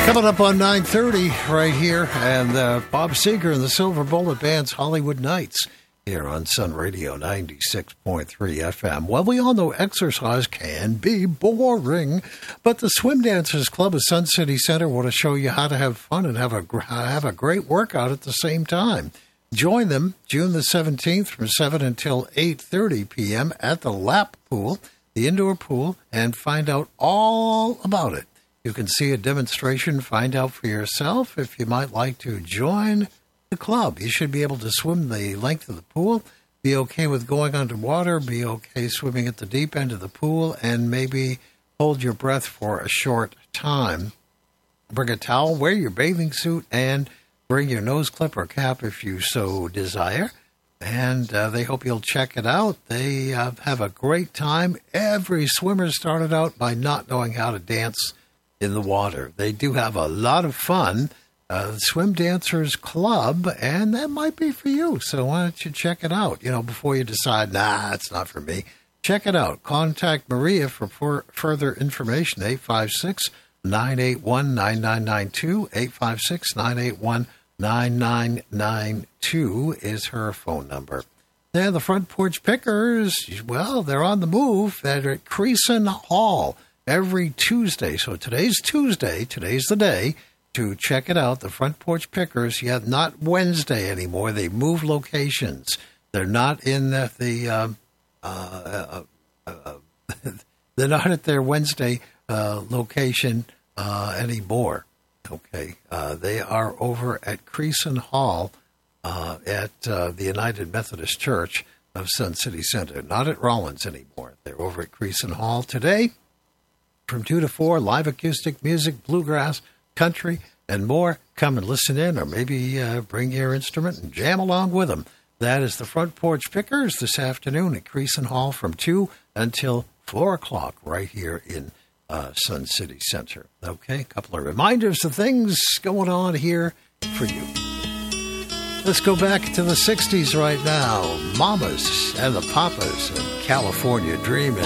Coming up on 9:30 right here, and Bob Seger and the Silver Bullet Band's Hollywood Nights here on Sun Radio 96.3 FM. Well, we all know exercise can be boring, but the Swim Dancers Club of Sun City Center want to show you how to have fun and have a great workout at the same time. Join them June the 17th from 7 until 8:30 p.m. at the lap pool, the indoor pool, and find out all about it. You can see a demonstration, find out for yourself if you might like to join the club. You should be able to swim the length of the pool, be okay with going underwater, be okay swimming at the deep end of the pool, and maybe hold your breath for a short time. Bring a towel, wear your bathing suit, and bring your nose clip or cap if you so desire. And they hope you'll check it out. They have a great time. Every swimmer started out by not knowing how to dance in the water. They do have a lot of fun. Swim Dancers Club, and that might be for you. So why don't you check it out, before you decide, nah, it's not for me. Check it out. Contact Maria for further information. 856-981-9992. 856-981-9992 is her phone number. Then the Front Porch Pickers, well, they're on the move. They're at Creason Hall every Tuesday. So today's Tuesday. Today's the day to check it out. The Front Porch Pickers, not Wednesday anymore. They moved locations. They're not in they're not at their Wednesday location anymore. Okay. They are over at Creason Hall at the United Methodist Church of Sun City Center. Not at Rollins anymore. They're over at Creason Hall today. From 2 to 4, live acoustic music, bluegrass, country, and more. Come and listen in, or maybe bring your instrument and jam along with them. That is the Front Porch Pickers this afternoon at Creason Hall from 2 until 4 o'clock right here in Sun City Center. Okay, a couple of reminders of things going on here for you. Let's go back to the 60s right now. Mamas and the Papas and California Dreaming.